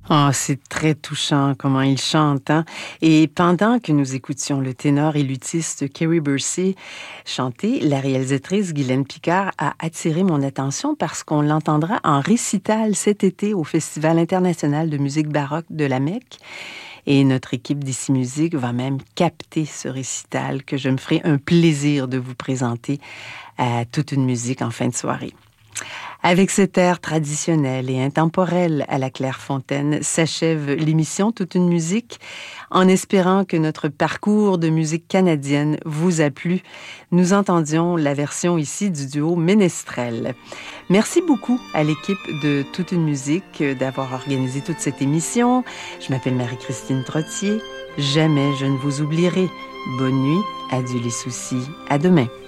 Oh, c'est très touchant comment il chante, hein? Et pendant que nous écoutions le ténor et luthiste Kerry Bursey chanter, la réalisatrice Guylaine Picard a attiré mon attention parce qu'on l'entendra en récital cet été au Festival international de musique baroque de la Mecque. Et notre équipe d'Ici Musique va même capter ce récital que je me ferai un plaisir de vous présenter à toute une musique en fin de soirée. Avec cet air traditionnel et intemporel à la Clairefontaine s'achève l'émission Toute une musique, en espérant que notre parcours de musique canadienne vous a plu. Nous entendions la version ici du duo Ménestrel. Merci beaucoup à l'équipe de Toute une musique d'avoir organisé toute cette émission. Je m'appelle Marie-Christine Trottier. Jamais je ne vous oublierai. Bonne nuit, adieu les soucis, à demain.